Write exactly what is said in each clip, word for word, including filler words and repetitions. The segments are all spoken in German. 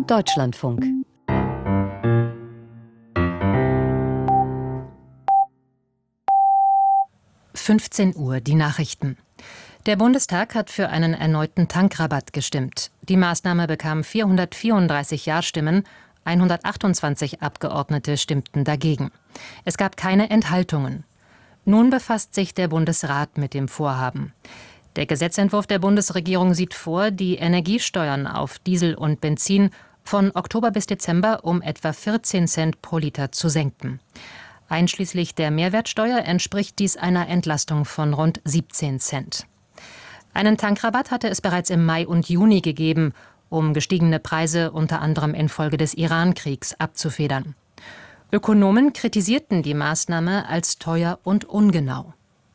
Deutschlandfunk. fünfzehn Uhr, die Nachrichten. Der Bundestag hat für einen erneuten Tankrabatt gestimmt. Die Maßnahme bekam vierhundertvierunddreißig Ja-Stimmen, hundertachtundzwanzig Abgeordnete stimmten dagegen. Es gab keine Enthaltungen. Nun befasst sich der Bundesrat mit dem Vorhaben. Der Gesetzentwurf der Bundesregierung sieht vor, die Energiesteuern auf Diesel und Benzin von Oktober bis Dezember um etwa vierzehn Cent pro Liter zu senken. Einschließlich der Mehrwertsteuer entspricht dies einer Entlastung von rund siebzehn Cent. Einen Tankrabatt hatte es bereits im Mai und Juni gegeben, um gestiegene Preise unter anderem infolge des Iran-Kriegs abzufedern. Ökonomen kritisierten die Maßnahme als teuer und ungenau.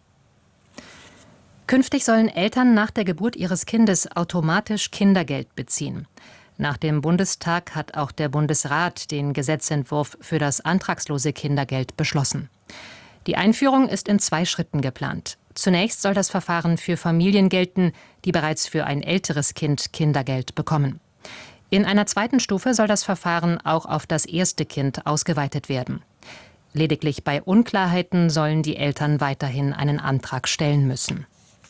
Künftig sollen Eltern nach der Geburt ihres Kindes automatisch Kindergeld beziehen. Nach dem Bundestag hat auch der Bundesrat den Gesetzentwurf für das antragslose Kindergeld beschlossen. Die Einführung ist in zwei Schritten geplant. Zunächst soll das Verfahren für Familien gelten, die bereits für ein älteres Kind Kindergeld bekommen. In einer zweiten Stufe soll das Verfahren auch auf das erste Kind ausgeweitet werden. Lediglich bei Unklarheiten sollen die Eltern weiterhin einen Antrag stellen müssen.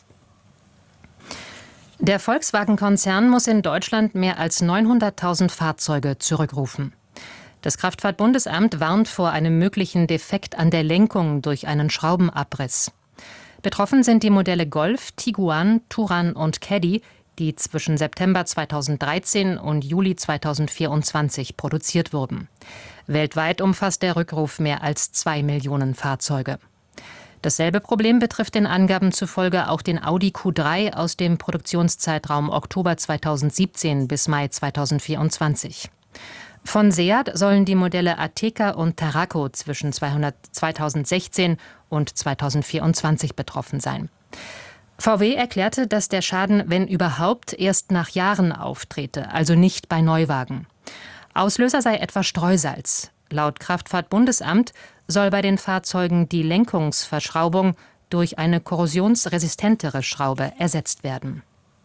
Der Volkswagen-Konzern muss in Deutschland mehr als neunhunderttausend Fahrzeuge zurückrufen. Das Kraftfahrt-Bundesamt warnt vor einem möglichen Defekt an der Lenkung durch einen Schraubenabriss. Betroffen sind die Modelle Golf, Tiguan, Touran und Caddy, die zwischen September zweitausenddreizehn und Juli zweitausendvierundzwanzig produziert wurden. Weltweit umfasst der Rückruf mehr als zwei Millionen Fahrzeuge. Dasselbe Problem betrifft den Angaben zufolge auch den Audi Q drei aus dem Produktionszeitraum Oktober zweitausendsiebzehn bis Mai zweitausendvierundzwanzig. Von Seat sollen die Modelle Ateca und Tarraco zwischen zweitausendsechzehn und zweitausendvierundzwanzig betroffen sein. V W erklärte, dass der Schaden, wenn überhaupt, erst nach Jahren auftrete, also nicht bei Neuwagen. Auslöser sei etwa Streusalz. Laut Kraftfahrt-Bundesamt soll bei den Fahrzeugen die Lenkungsverschraubung durch eine korrosionsresistentere Schraube ersetzt werden.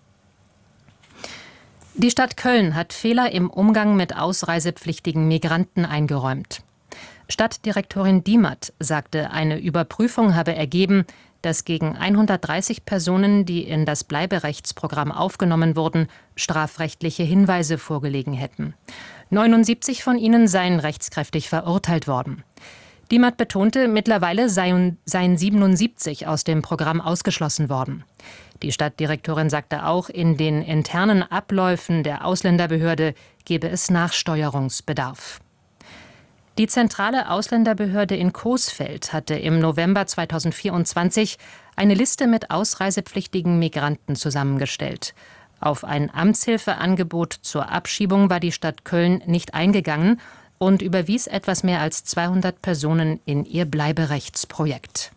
Die Stadt Köln hat Fehler im Umgang mit ausreisepflichtigen Migranten eingeräumt. Stadtdirektorin Diemert sagte, eine Überprüfung habe ergeben, dass gegen hundertdreißig Personen, die in das Bleiberechtsprogramm aufgenommen wurden, strafrechtliche Hinweise vorgelegen hätten. neunundsiebzig von ihnen seien rechtskräftig verurteilt worden. Diemert betonte, mittlerweile seien, seien siebenundsiebzig aus dem Programm ausgeschlossen worden. Die Stadtdirektorin sagte auch, in den internen Abläufen der Ausländerbehörde gebe es Nachsteuerungsbedarf. Die zentrale Ausländerbehörde in Coesfeld hatte im November zweitausendvierundzwanzig eine Liste mit ausreisepflichtigen Migranten zusammengestellt. Auf ein Amtshilfeangebot zur Abschiebung war die Stadt Köln nicht eingegangen und überwies etwas mehr als zweihundert Personen in ihr Bleiberechtsprojekt.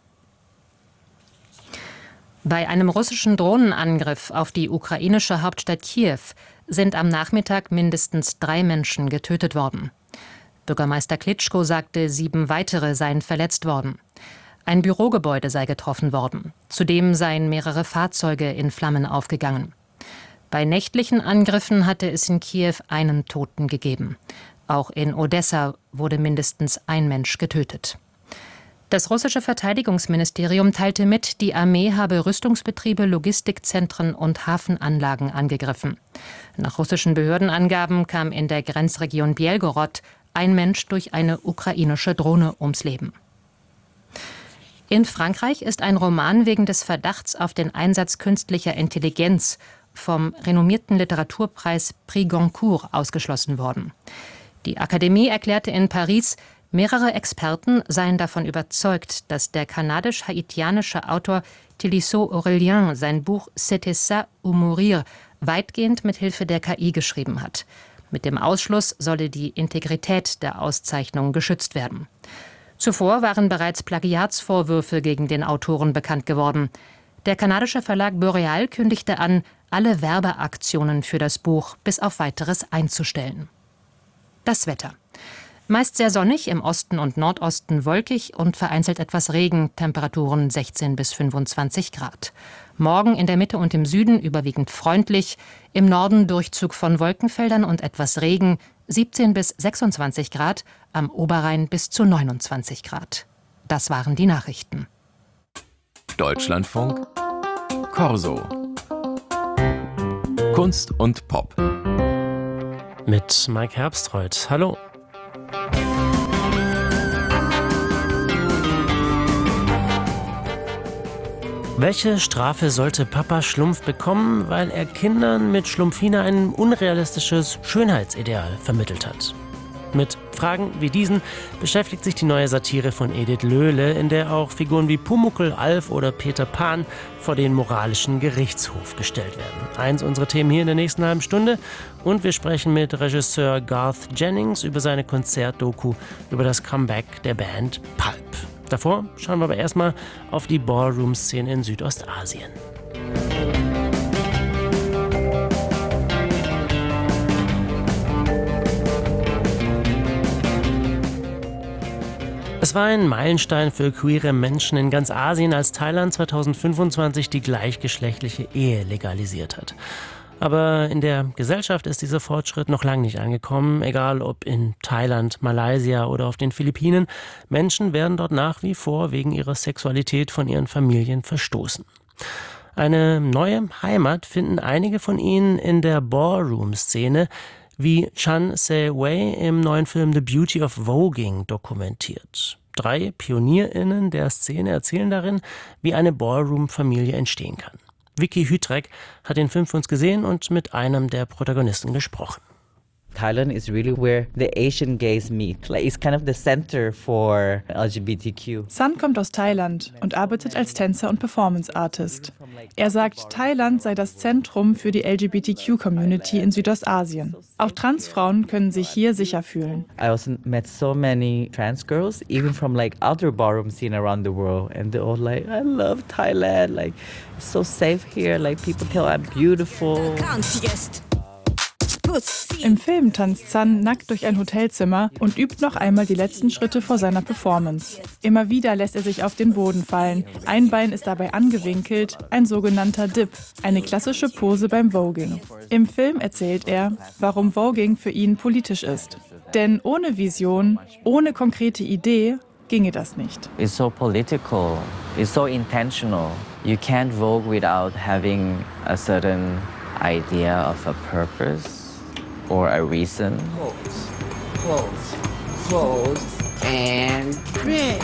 Bei einem russischen Drohnenangriff auf die ukrainische Hauptstadt Kiew sind am Nachmittag mindestens drei Menschen getötet worden. Bürgermeister Klitschko sagte, sieben weitere seien verletzt worden. Ein Bürogebäude sei getroffen worden. Zudem seien mehrere Fahrzeuge in Flammen aufgegangen. Bei nächtlichen Angriffen hatte es in Kiew einen Toten gegeben. Auch in Odessa wurde mindestens ein Mensch getötet. Das russische Verteidigungsministerium teilte mit, die Armee habe Rüstungsbetriebe, Logistikzentren und Hafenanlagen angegriffen. Nach russischen Behördenangaben kam in der Grenzregion Bjelgorod ein Mensch durch eine ukrainische Drohne ums Leben. In Frankreich ist ein Roman wegen des Verdachts auf den Einsatz künstlicher Intelligenz vom renommierten Literaturpreis Prix Goncourt ausgeschlossen worden. Die Akademie erklärte in Paris, mehrere Experten seien davon überzeugt, dass der kanadisch-haitianische Autor Thélisseau Aurélien sein Buch C'était ça ou mourir weitgehend mit Hilfe der K I geschrieben hat. Mit dem Ausschluss solle die Integrität der Auszeichnung geschützt werden. Zuvor waren bereits Plagiatsvorwürfe gegen den Autoren bekannt geworden. Der kanadische Verlag Boreal kündigte an, alle Werbeaktionen für das Buch bis auf Weiteres einzustellen. Das Wetter. Meist sehr sonnig, im Osten und Nordosten wolkig und vereinzelt etwas Regen, Temperaturen sechzehn bis fünfundzwanzig Grad. Morgen in der Mitte und im Süden überwiegend freundlich, im Norden Durchzug von Wolkenfeldern und etwas Regen, siebzehn bis sechsundzwanzig Grad, am Oberrhein bis zu neunundzwanzig Grad. Das waren die Nachrichten. Deutschlandfunk Corso. Kunst und Pop. Mit Mike Herbstreuth. Hallo. Welche Strafe sollte Papa Schlumpf bekommen, weil er Kindern mit Schlumpfine ein unrealistisches Schönheitsideal vermittelt hat? Mit Fragen wie diesen beschäftigt sich die neue Satire von Edith Löhle, in der auch Figuren wie Pumuckl, Alf oder Peter Pan vor den moralischen Gerichtshof gestellt werden. Eins unserer Themen hier in der nächsten halben Stunde. Und wir sprechen mit Regisseur Garth Jennings über seine Konzertdoku über das Comeback der Band Pulp. Davor schauen wir aber erstmal auf die Ballroom-Szene in Südostasien. Es war ein Meilenstein für queere Menschen in ganz Asien, als Thailand zweitausendfünfundzwanzig die gleichgeschlechtliche Ehe legalisiert hat. Aber in der Gesellschaft ist dieser Fortschritt noch lange nicht angekommen, egal ob in Thailand, Malaysia oder auf den Philippinen. Menschen werden dort nach wie vor wegen ihrer Sexualität von ihren Familien verstoßen. Eine neue Heimat finden einige von ihnen in der Ballroom-Szene, wie Chan Se-wei im neuen Film The Beauty of Voguing dokumentiert. Drei PionierInnen der Szene erzählen darin, wie eine Ballroom-Familie entstehen kann. Vicky Hütrek hat den Film für uns gesehen und mit einem der Protagonisten gesprochen. Thailand is really where the Asian gays meet. Like it's kind of the center for L G B T Q. Sun kommt aus Thailand und arbeitet als Tänzer und Performance Artist. Er sagt, Thailand sei das Zentrum für die L G B T Q-Community in Südostasien. Auch Transfrauen können sich hier sicher fühlen. I also met so many trans girls, even from like other ballroom scene around the world, and they're all like, I love Thailand. Like it's so safe here. Like people tell I'm beautiful. Im Film tanzt Sun nackt durch ein Hotelzimmer und übt noch einmal die letzten Schritte vor seiner Performance. Immer wieder lässt er sich auf den Boden fallen. Ein Bein ist dabei angewinkelt, ein sogenannter Dip, eine klassische Pose beim Voguing. Im Film erzählt er, warum Voguing für ihn politisch ist. Denn ohne Vision, ohne konkrete Idee ginge das nicht. It's so political. It's so intentional. You can't vogue without having a certain idea of a purpose. Or a reason. Close, close, close, and red.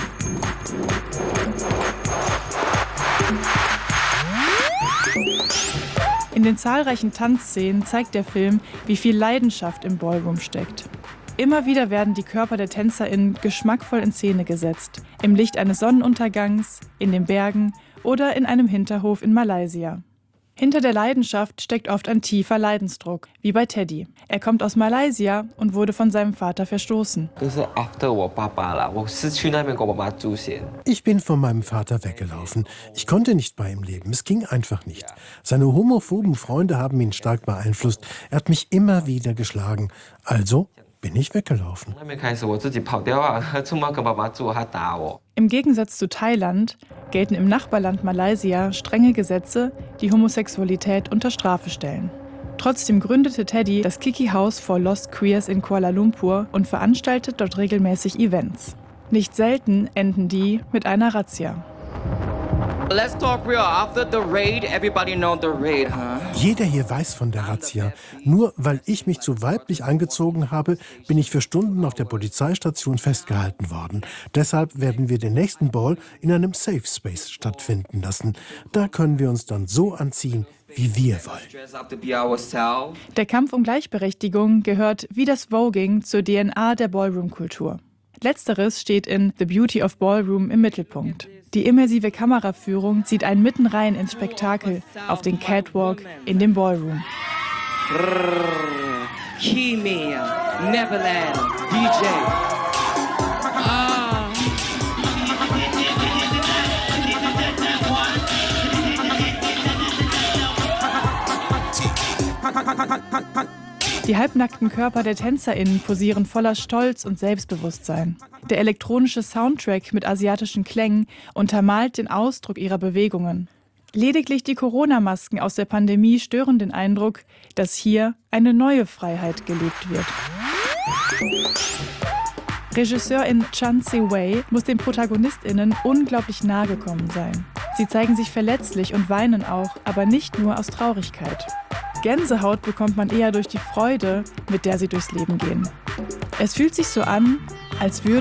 In den zahlreichen Tanzszenen zeigt der Film, wie viel Leidenschaft im Ballroom steckt. Immer wieder werden die Körper der TänzerInnen geschmackvoll in Szene gesetzt. Im Licht eines Sonnenuntergangs, in den Bergen oder in einem Hinterhof in Malaysia. Hinter der Leidenschaft steckt oft ein tiefer Leidensdruck, wie bei Teddy. Er kommt aus Malaysia und wurde von seinem Vater verstoßen. Ich bin von meinem Vater weggelaufen. Ich konnte nicht bei ihm leben, es ging einfach nicht. Seine homophoben Freunde haben ihn stark beeinflusst. Er hat mich immer wieder geschlagen. Also bin ich weggelaufen. Im Gegensatz zu Thailand gelten im Nachbarland Malaysia strenge Gesetze, die Homosexualität unter Strafe stellen. Trotzdem gründete Teddy das Kiki House for Lost Queers in Kuala Lumpur und veranstaltet dort regelmäßig Events. Nicht selten enden die mit einer Razzia. Let's talk real. After the raid, everybody know the raid, huh? Jeder hier weiß von der Razzia. Nur weil ich mich zu weiblich angezogen habe, bin ich für Stunden auf der Polizeistation festgehalten worden. Deshalb werden wir den nächsten Ball in einem Safe Space stattfinden lassen. Da können wir uns dann so anziehen, wie wir wollen. Der Kampf um Gleichberechtigung gehört wie das Voguing zur D N A der Ballroom-Kultur. Letzteres steht in The Beauty of Ballroom im Mittelpunkt. Die immersive Kameraführung zieht einen mitten rein ins Spektakel, auf den Catwalk in dem Ballroom. Kimia, Neverland, D J. Ah. Die halbnackten Körper der TänzerInnen posieren voller Stolz und Selbstbewusstsein. Der elektronische Soundtrack mit asiatischen Klängen untermalt den Ausdruck ihrer Bewegungen. Lediglich die Corona-Masken aus der Pandemie stören den Eindruck, dass hier eine neue Freiheit gelebt wird. Regisseurin Chan Se-wei muss den ProtagonistInnen unglaublich nahe gekommen sein. Sie zeigen sich verletzlich und weinen auch, aber nicht nur aus Traurigkeit. Gänsehaut bekommt man eher durch die Freude, mit der sie durchs Leben gehen. Es fühlt sich so an, als würde